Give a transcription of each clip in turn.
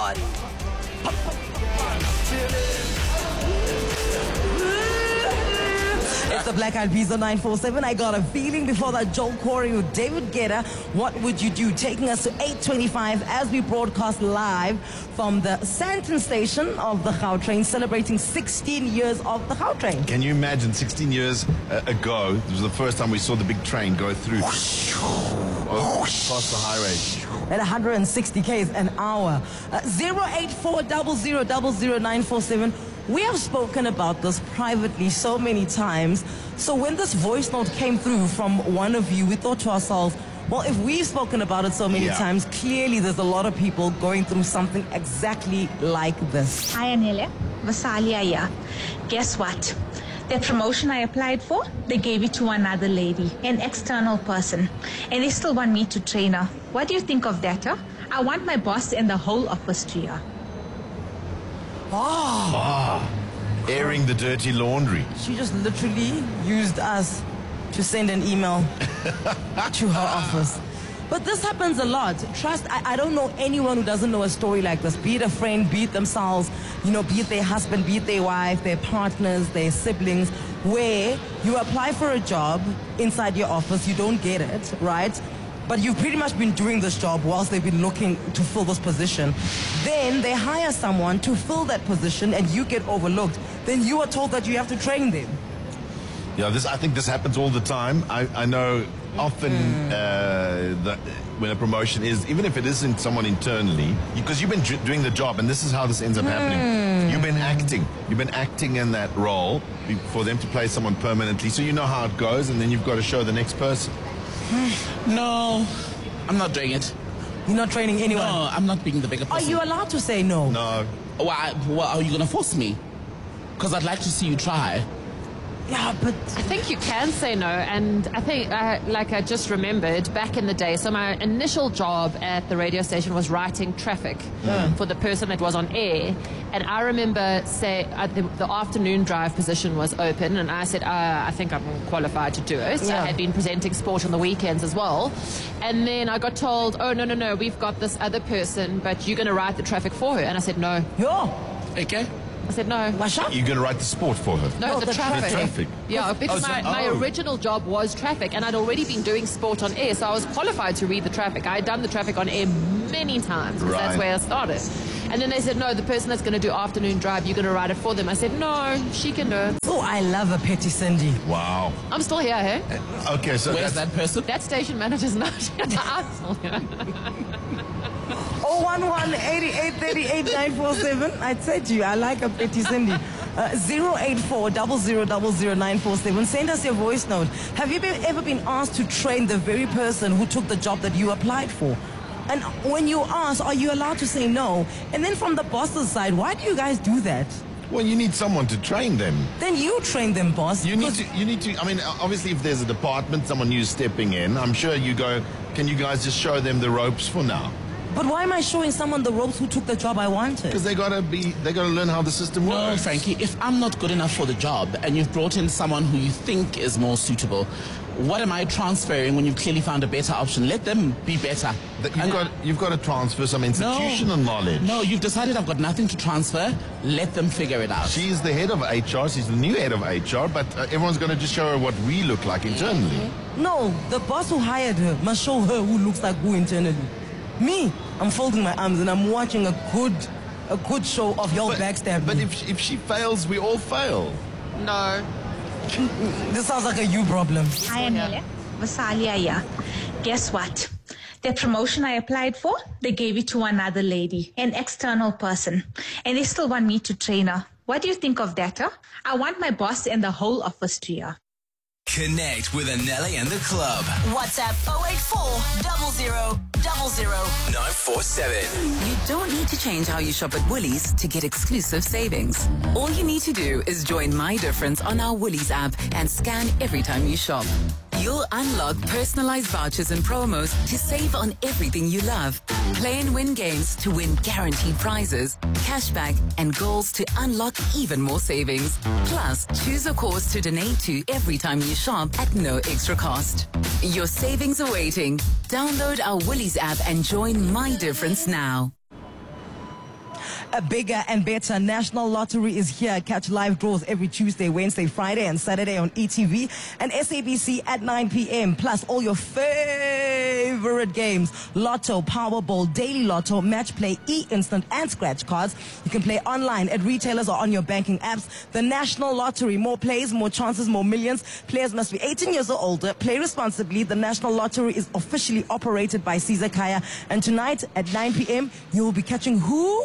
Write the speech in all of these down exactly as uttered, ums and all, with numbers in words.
party. It's the Black Eyed Peas on nine four seven. I got a feeling before that. Joel Corey with David Guetta. What would you do? Taking us to eight twenty-five as we broadcast live from the Sandton station of the Gautrain, celebrating sixteen years of the Gautrain. Can you imagine sixteen years uh, ago, it was the first time we saw the big train go through oh, past the highway. At one hundred sixty k's an hour. Uh, zero eight four zero zero zero zero nine four seven. We have spoken about this privately so many times. So when this voice note came through from one of you, we thought to ourselves, well, if we've spoken about it so many yeah. times, clearly there's a lot of people going through something exactly like this. Hi, Anele. Vasalia here. Guess what? The promotion I applied for, they gave it to another lady, an external person. And they still want me to train her. What do you think of that, huh? I want my boss and the whole office to hear. Oh. Ah, airing the dirty laundry. She just literally used us to send an email to her office. But this happens a lot. Trust, I, I don't know anyone who doesn't know a story like this. Be it a friend, be it themselves, you know, be it their husband, be it their wife, their partners, their siblings, where you apply for a job inside your office, you don't get it, right? But you've pretty much been doing this job whilst they've been looking to fill this position. Then they hire someone to fill that position and you get overlooked. Then you are told that you have to train them. Yeah, this I think this happens all the time. I, I know often mm. uh, that when a promotion is, even if it isn't someone internally, because you've been j- doing the job, and this is how this ends up mm. happening. You've been acting. You've been acting in that role for them to play someone permanently, so you know how it goes, and then you've got to show the next person. No, I'm not doing it. You're not training anyone? No, I'm not being the bigger person. Are you allowed to say no? No. Why? Well, are you going to force me? Because I'd like to see you try. Yeah, but I think you can say no, and I think, uh, like I just remembered, back in the day, so my initial job at the radio station was writing traffic mm. for the person that was on air, and I remember, say, uh, the, the afternoon drive position was open, and I said, uh, I think I'm qualified to do it. Yeah. I had been presenting sport on the weekends as well, and then I got told, oh, no, no, no, we've got this other person, but you're going to write the traffic for her, and I said, no. Yeah. Okay. I said, no. You're going to write the sport for her? No, oh, the, the traffic. traffic. The traffic. Yeah, because oh, so, my, oh. my original job was traffic, and I'd already been doing sport on air, so I was qualified to read the traffic. I had done the traffic on air many times, because right. that's where I started. And then they said, no, the person that's going to do afternoon drive, you're going to write it for them. I said, no, she can do it. Oh, I love a petty Cindy. Wow. I'm still here, hey? Okay, so where's that person? That station manager's not here. I'm still here. oh one one, eight eight three eight, nine four seven. I said to you, I like a petty Cindy. Uh, zero eight four zero zero zero zero nine four seven. Send us your voice note. Have you been, ever been asked to train the very person who took the job that you applied for? And when you ask, are you allowed to say no? And then from the boss's side, why do you guys do that? Well, you need someone to train them. Then you train them, boss. You need to, you need to, I mean, obviously if there's a department, someone new stepping in, I'm sure you go, can you guys just show them the ropes for now? But why am I showing someone the ropes who took the job I wanted? Because they gotta be, they gotta learn how the system works. No, Frankie, if I'm not good enough for the job and you've brought in someone who you think is more suitable, what am I transferring when you've clearly found a better option? Let them be better. That you've, got, you've got to transfer some institutional no, knowledge. No, you've decided I've got nothing to transfer. Let them figure it out. She's the head of H R. She's the new head of H R, but uh, everyone's going to just show her what we look like internally. No, the boss who hired her must show her who looks like who internally. Me, I'm folding my arms and I'm watching a good, a good show of your backstab. But if if she fails, we all fail. No. This sounds like a you problem. Hi, Anele. Vasalia here. Guess what? The promotion I applied for, they gave it to another lady, an external person. And they still want me to train her. What do you think of that, huh? I want my boss and the whole office to hear. Connect with Anele and the club. WhatsApp oh eight four zero zero zero zero nine four seven. You don't need to change how you shop at Woolies to get exclusive savings. All you need to do is join My Difference on our Woolies app and scan every time you shop. You'll unlock personalized vouchers and promos to save on everything you love. Play and win games to win guaranteed prizes, cashback, and goals to unlock even more savings. Plus, choose a cause to donate to every time you shop at no extra cost. Your savings are waiting. Download our Woolies app and join My Difference now. A bigger and better National Lottery is here. Catch live draws every Tuesday, Wednesday, Friday, and Saturday on E T V and S A B C at nine p.m. Plus all your favorite games: Lotto, Powerball, Daily Lotto, Match Play, E-Instant, and Scratch Cards. You can play online at retailers or on your banking apps. The National Lottery: more plays, more chances, more millions. Players must be eighteen years or older. Play responsibly. The National Lottery is officially operated by Caesar Kaya. And tonight at nine p.m. you will be catching who?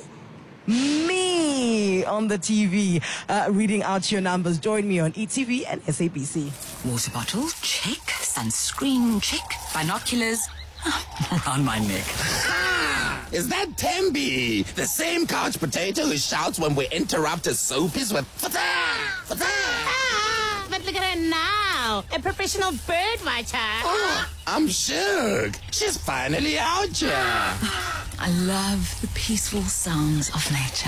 Me on the T V, uh, reading out your numbers. Join me on E T V and S A B C. Water bottle, check. Sunscreen, check. Binoculars, around my neck. Is that Tembi? The same couch potato who shouts when we interrupt his soapies with fata, fata. Ah, but look at her now, a professional bird watcher. Oh, I'm shook. She's finally out here. I love the peaceful sounds of nature.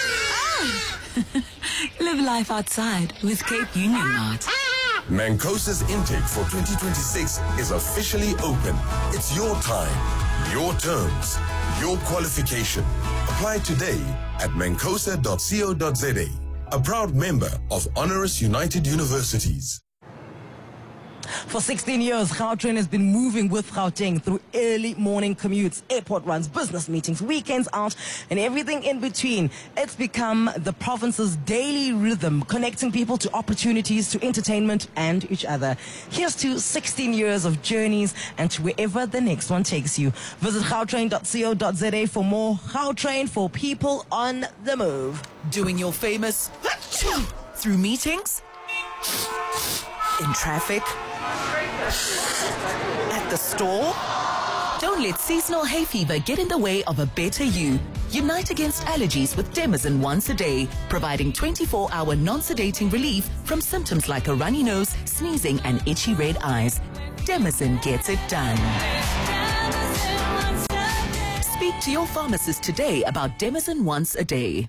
Live life outside with Cape Union Mart. Mancosa's intake for twenty twenty-six is officially open. It's your time, your terms, your qualification. Apply today at mancosa dot co dot za. A proud member of Honoris United Universities. For sixteen years, Gautrain has been moving with Gauteng through early morning commutes, airport runs, business meetings, weekends out, and everything in between. It's become the province's daily rhythm, connecting people to opportunities, to entertainment, and each other. Here's to sixteen years of journeys and to wherever the next one takes you. Visit gautrain dot co dot za for more. Gautrain, for people on the move. Doing your famous through meetings, in traffic, at the store. Don't let seasonal hay fever get in the way of a better you. Unite against allergies with Demazin once a day, providing twenty-four hour non-sedating relief from symptoms like a runny nose, sneezing, and itchy red eyes. Demazin gets it done. Speak to your pharmacist today about Demazin once a day.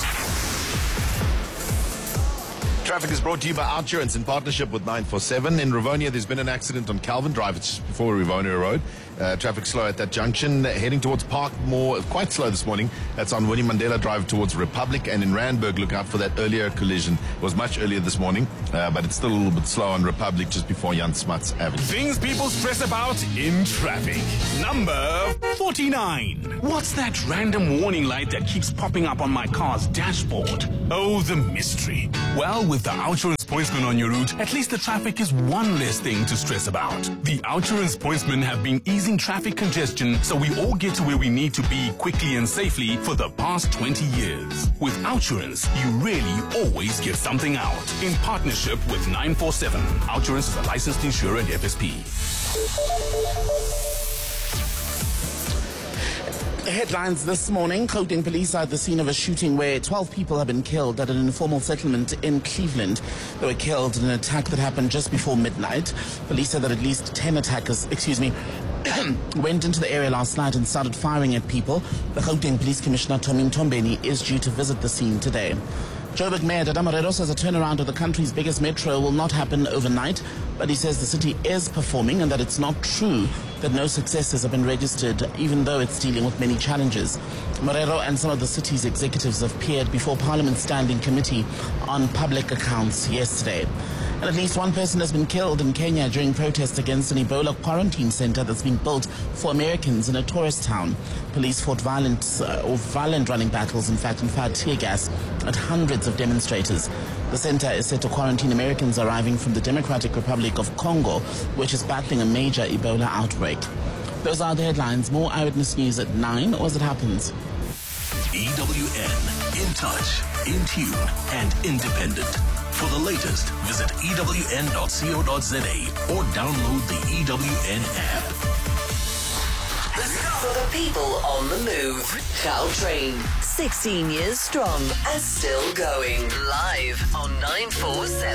Traffic is brought to you by Outsurance in partnership with nine four seven. In Rivonia, there's been an accident on Calvin Drive. It's just before Rivonia Road. Uh, traffic slow at that junction. Heading towards Parkmore, quite slow this morning. That's on Winnie Mandela Drive towards Republic. And in Randburg, look out for that earlier collision. It was much earlier this morning, uh, but it's still a little bit slow on Republic just before Jan Smuts Avenue. Things people stress about in traffic. Number forty-nine. What's that random warning light that keeps popping up on my car's dashboard? Oh, the mystery. Well, with the Outsurance Pointsman on your route, at least the traffic is one less thing to stress about. The Outsurance Pointsmen have been easing traffic congestion so we all get to where we need to be quickly and safely for the past twenty years. With Outsurance, you really always get something out. In partnership with nine four seven. Outsurance is a licensed insurer and F S P. Headlines this morning. Gauteng police are at the scene of a shooting where twelve people have been killed at an informal settlement in Cleveland. They were killed in an attack that happened just before midnight. Police said that at least ten attackers, excuse me, went into the area last night and started firing at people. The Gauteng Police Commissioner, Tommy Mtombeni, is due to visit the scene today. Joburg Mayor Dada Morelos says a turnaround of the country's biggest metro will not happen overnight, but he says the city is performing and that it's not true that no successes have been registered, even though it's dealing with many challenges. Morero and some of the city's executives have appeared before Parliament's Standing Committee on Public Accounts yesterday. And at least one person has been killed in Kenya during protests against an Ebola quarantine center that's been built for Americans in a tourist town. Police fought violent, uh, or violent running battles, in fact, and fired tear gas at hundreds of demonstrators. The center is set to quarantine Americans arriving from the Democratic Republic of Congo, which is battling a major Ebola outbreak. Those are the headlines. More Eyewitness News at nine, or as it happens. E W N, in touch, in tune, and independent. For the latest, visit E W N dot co dot za or download the E W N app. For the people on the move, Gautrain, sixteen years strong and still going. Live on nine four seven.